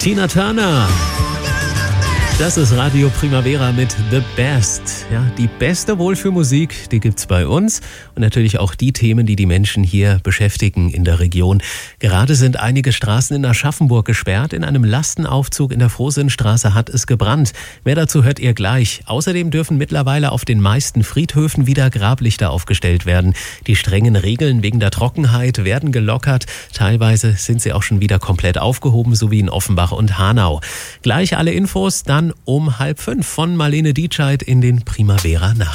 Tina Turner. Das ist Radio Primavera mit The Best. Ja, die beste Wohlfühlmusik, die gibt's bei uns. Und natürlich auch die Themen, die die Menschen hier beschäftigen in der Region. Gerade sind einige Straßen in Aschaffenburg gesperrt. In einem Lastenaufzug in der Frohsinnstraße hat es gebrannt. Mehr dazu hört ihr gleich. Außerdem dürfen mittlerweile auf den meisten Friedhöfen wieder Grablichter aufgestellt werden. Die strengen Regeln wegen der Trockenheit werden gelockert. Teilweise sind sie auch schon wieder komplett aufgehoben, so wie in Offenbach und Hanau. Gleich alle Infos dann um 4:30 von Marlene Dietscheid in den Primavera Nacht.